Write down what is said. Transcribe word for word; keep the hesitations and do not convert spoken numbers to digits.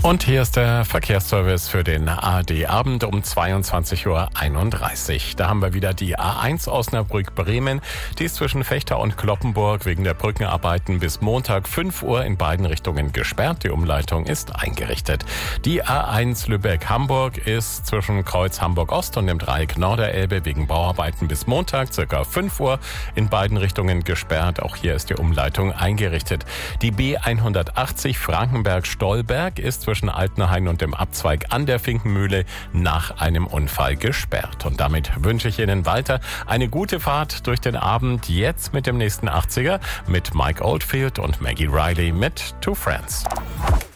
Und hier ist der Verkehrsservice für den A R D-Abend um zweiundzwanzig Uhr einunddreißig. Da haben wir wieder die A eins Osnabrück-Bremen. Die ist zwischen Vechta und Cloppenburg wegen der Brückenarbeiten bis Montag fünf Uhr in beiden Richtungen gesperrt. Die Umleitung ist eingerichtet. Die A eins Lübeck-Hamburg ist zwischen Kreuz Hamburg-Ost und dem Dreieck Norderelbe wegen Bauarbeiten bis Montag circa fünf Uhr in beiden Richtungen gesperrt. Auch hier ist die Umleitung eingerichtet. Die B hundertachtzig Frankenberg-Stolberg ist zwischen zwischen Altenhain und dem Abzweig an der Finkenmühle nach einem Unfall gesperrt. Und damit wünsche ich Ihnen weiter eine gute Fahrt durch den Abend, jetzt mit dem nächsten achtziger mit Mike Oldfield und Maggie Riley mit Two Friends.